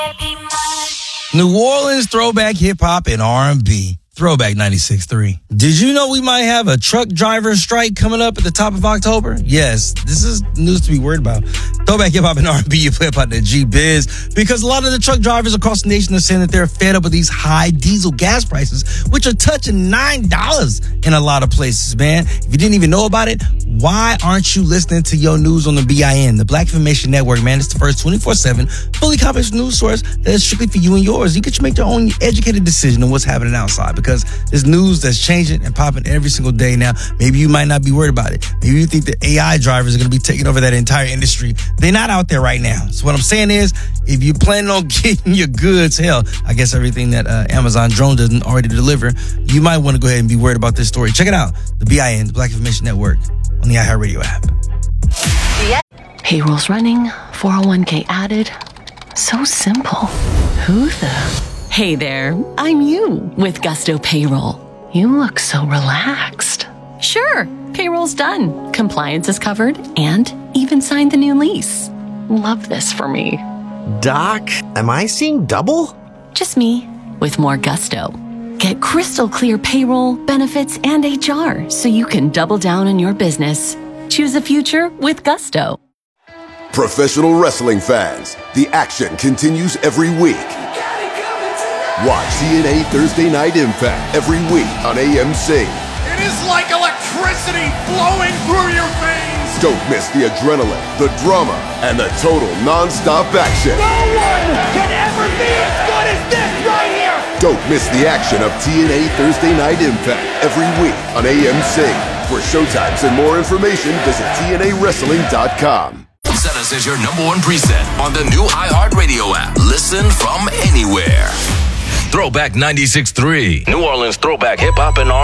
New Orleans throwback hip-hop and R&B. Throwback 96.3. Did you know we might have a truck driver strike coming up at the top of October? Yes, this is news to be worried about. Throwback hip-hop and R&B, you play about the G-Biz, because a lot of the truck drivers across the nation are saying that they're fed up with these high diesel gas prices, which are touching $9 in a lot of places, man. If you didn't even know about it, why aren't you listening to your news on the BIN, the Black Information Network, man? It's the first 24/7, fully comprehensive news source that is strictly for you and yours. You get to make your own educated decision on what's happening outside, because there's news that's changing and popping every single day now. Maybe you might not be worried about it. Maybe you think that AI drivers are going to be taking over that entire industry. They're not out there right now. So what I'm saying is, if you're planning on getting your goods, hell, I guess everything that Amazon drone doesn't already deliver, you might want to go ahead and be worried about this story. Check it out. The BIN, the Black Information Network, on the iHeartRadio app. Payroll's running, 401k added. So simple. Who the... Hey there, I'm you with Gusto Payroll. You look so relaxed. Sure, payroll's done. Compliance is covered and even signed the new lease. Love this for me. Doc, am I seeing double? Just me with more gusto. Get crystal clear payroll, benefits, and HR so you can double down on your business. Choose a future with Gusto. Professional wrestling fans, the action continues every week. Watch TNA Thursday Night Impact every week on AMC. It is like electricity flowing through your veins. Don't miss the adrenaline, the drama, and the total non-stop action. No one can ever be as good as this right here. Don't miss the action of TNA Thursday Night Impact every week on AMC. For showtimes and more information, visit TNAWrestling.com. Set us as your number one preset on the new iHeartRadio app. Listen from anywhere. Throwback 96.3. New Orleans throwback hip hop and